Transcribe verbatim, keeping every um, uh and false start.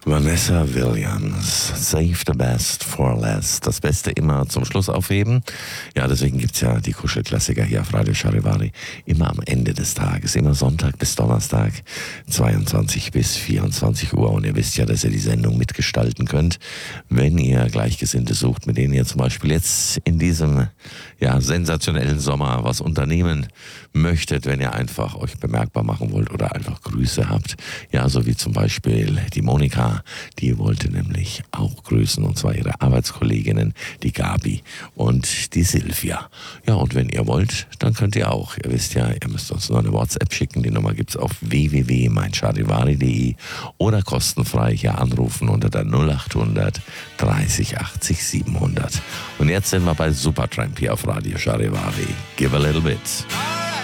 Vanessa Williams, Save the Best for Last. Das Beste immer zum Schluss aufheben. Ja, deswegen gibt's ja die Kuschelklassiker hier auf Radio Charivari immer am Ende des Tages, immer Sonntag bis Donnerstag, zweiundzwanzig bis vierundzwanzig Uhr. Und ihr wisst ja, dass ihr die Sendung mitgestalten könnt, wenn ihr Gleichgesinnte sucht, mit denen ihr zum Beispiel jetzt in diesem ja, sensationellen Sommer was unternehmen möchtet, wenn ihr einfach euch bemerkbar machen wollt oder einfach Grüße habt. Ja, so wie zum Beispiel die Monika, die wollte nämlich auch grüßen, und zwar ihre Arbeitskolleginnen, die Gabi und die Silvia. Ja, und wenn ihr wollt, dann könnt ihr auch. Ihr wisst ja, ihr müsst uns nur eine WhatsApp schicken. Die Nummer gibt's auf w w w punkt mein charivari punkt de oder kostenfrei hier anrufen unter der null achthundert dreißig achtzig siebenhundert. Und jetzt sind wir bei Supertramp hier auf Radio Charivari. Give a little bit.